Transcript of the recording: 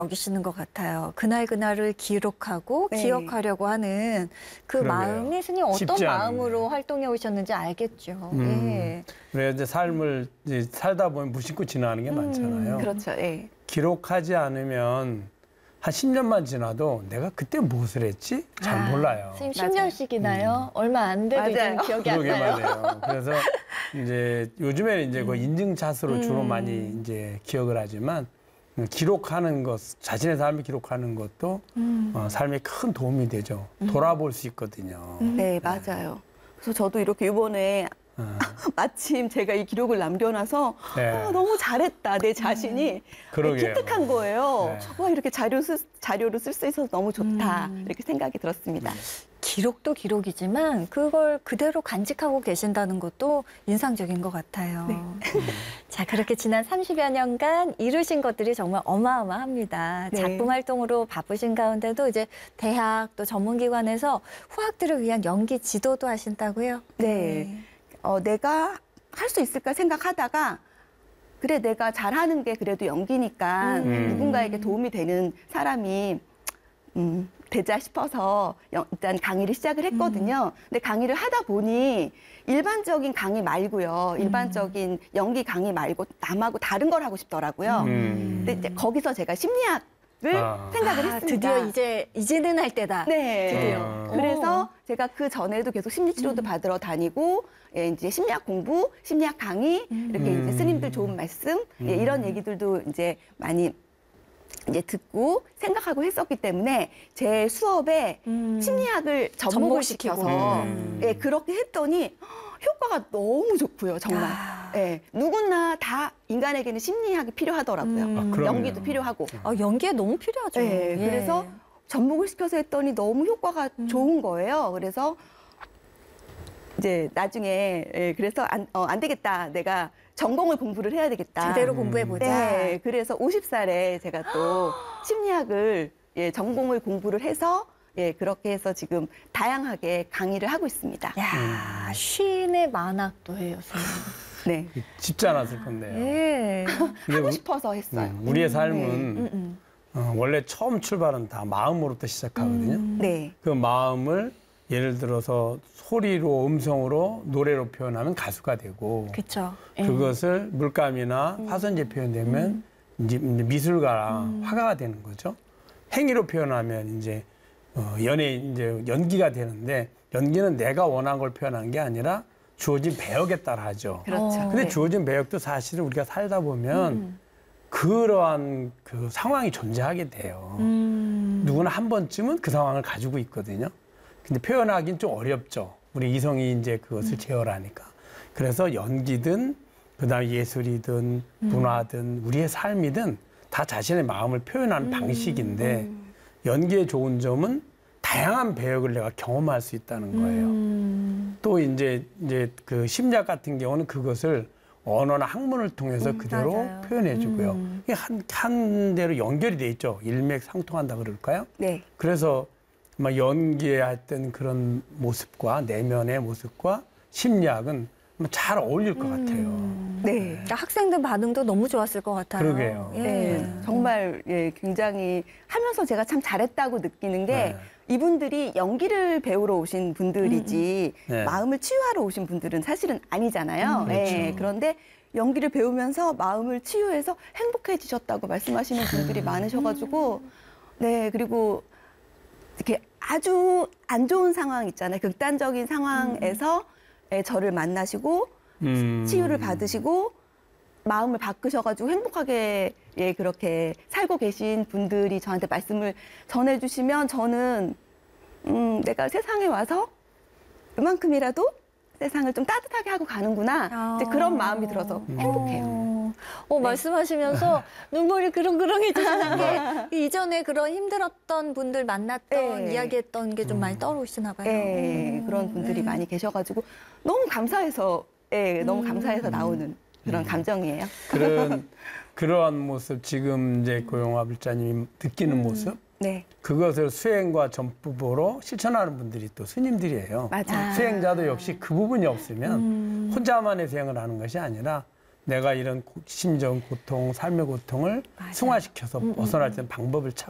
여기시는 것 같아요. 그날을 기록하고 네. 기억하려고 하는 그 그러게요. 마음이 스님 어떤 쉽지 마음으로 않은데. 활동해 오셨는지 알겠죠. 예. 그래 이제 삶을 이제 살다 보면 무심코 지나가는 게 많잖아요. 그렇죠. 예. 기록하지 않으면 한 10년만 지나도 내가 그때 무엇을 했지? 잘 몰라요. 선생님 맞아요. 10년씩이나요? 얼마 안 돼도 이제 맞아요. 기억이 안 그러게 나요. 말이에요. 그래서 이제 요즘에는 이제 그 인증샷으로 주로 많이 이제 기억을 하지만 기록하는 것, 자신의 삶을 기록하는 것도 삶에 큰 도움이 되죠. 돌아볼 수 있거든요. 네, 맞아요. 그래서 저도 이렇게 이번에 마침 제가 이 기록을 남겨놔서 네. 너무 잘했다. 내 자신이 그러게요. 기특한 거예요. 네. 와, 이렇게 자료로 쓸 수 있어서 너무 좋다. 이렇게 생각이 들었습니다. 기록도 기록이지만 그걸 그대로 간직하고 계신다는 것도 인상적인 것 같아요. 네. 자, 그렇게 지난 30여 년간 이루신 것들이 정말 어마어마합니다. 네. 작품 활동으로 바쁘신 가운데도 이제 대학 또 전문기관에서 후학들을 위한 연기 지도도 하신다고요? 네. 내가 할 수 있을까 생각하다가 그래, 내가 잘하는 게 그래도 연기니까 누군가에게 도움이 되는 사람이 되자 싶어서 일단 강의를 시작을 했거든요. 근데 강의를 하다 보니 일반적인 강의 말고요. 일반적인 연기 강의 말고 남하고 다른 걸 하고 싶더라고요. 근데 이제 거기서 제가 심리학을 생각을 했습니다. 드디어 이제는 할 때다. 네. 드디어. 그래서 제가 그 전에도 계속 심리치료도 받으러 다니고, 예, 이제 심리학 공부, 심리학 강의, 이렇게 이제 스님들 좋은 말씀, 예, 이런 얘기들도 이제 많이 이제 듣고 생각하고 했었기 때문에 제 수업에 심리학을 접목시켜서 예, 그렇게 했더니 효과가 너무 좋고요, 정말. 예, 누구나 다 인간에게는 심리학이 필요하더라고요. 그럼요. 연기도 필요하고. 연기에 너무 필요하죠. 예, 그래서 접목을 시켜서 했더니 너무 효과가 좋은 거예요. 그래서 이제 나중에 그래서 안 되겠다. 내가 전공을 공부를 해야 되겠다. 제대로 공부해보자. 네, 그래서 50살에 제가 또 심리학을 전공을 공부를 해서 그렇게 해서 지금 다양하게 강의를 하고 있습니다. 야, 쉰의 만학도 해요, 선생님. 네, 쉽지 않았을 건데요. 예. 근데 하고 싶어서 했어요. 우리의 삶은 원래 처음 출발은 다 마음으로부터 시작하거든요. 네, 그 마음을 예를 들어서 소리로, 음성으로, 노래로 표현하면 가수가 되고 그렇죠. 그것을 물감이나 화선지에 표현되면 이제 미술가나 화가가 되는 거죠. 행위로 표현하면 이제 연예인, 이제 연기가 되는데 연기는 내가 원한 걸 표현한 게 아니라 주어진 배역에 따라 하죠. 그렇죠. 근데 네. 주어진 배역도 사실은 우리가 살다 보면 그러한 그 상황이 존재하게 돼요. 누구나 한 번쯤은 그 상황을 가지고 있거든요. 근데 표현하기는 좀 어렵죠. 우리 이성이 이제 그것을 제어하니까. 그래서 연기든 그다음에 예술이든 문화든 우리의 삶이든 다 자신의 마음을 표현하는 방식인데 연기의 좋은 점은 다양한 배역을 내가 경험할 수 있다는 거예요. 또 이제 그 심리학 같은 경우는 그것을 언어나 학문을 통해서 그대로 맞아요. 표현해주고요. 이게 한 대로 연결이 돼 있죠. 일맥상통한다 그럴까요? 네, 그래서 막 연기했던 그런 모습과 내면의 모습과 심리학은 잘 어울릴 것 같아요. 네. 그러니까 학생들 반응도 너무 좋았을 것 같아요. 그러게요. 네, 정말 굉장히 하면서 제가 참 잘했다고 느끼는 게 네. 이분들이 연기를 배우러 오신 분들이지 네. 마음을 치유하러 오신 분들은 사실은 아니잖아요. 그렇죠. 네, 그런데 연기를 배우면서 마음을 치유해서 행복해지셨다고 말씀하시는 분들이 많으셔가지고 네, 그리고 이렇게 아주 안 좋은 상황 있잖아요. 극단적인 상황에서 저를 만나시고 치유를 받으시고 마음을 바꾸셔가지고 행복하게 그렇게 살고 계신 분들이 저한테 말씀을 전해주시면 저는 내가 세상에 와서 이만큼이라도 세상을 좀 따뜻하게 하고 가는구나. 이제 그런 마음이 들어서 행복해요. 말씀하시면서 눈물이 그렁그렁해지시는 게 이전에 그런 힘들었던 분들 만났던 네. 이야기했던 게 좀 많이 떠오르시나 봐요. 네, 그런 분들이 많이 계셔가지고 너무 감사해서 너무 감사해서 나오는 그런 감정이에요. 그러한 모습 지금 이제 고용화 불자님이 느끼는 모습 네, 그것을 수행과 전법으로 실천하는 분들이 또 스님들이에요. 맞아요. 수행자도 역시 그 부분이 없으면 혼자만의 수행을 하는 것이 아니라 내가 이런 심정, 고통, 삶의 고통을 맞아요. 승화시켜서 벗어날 때 방법을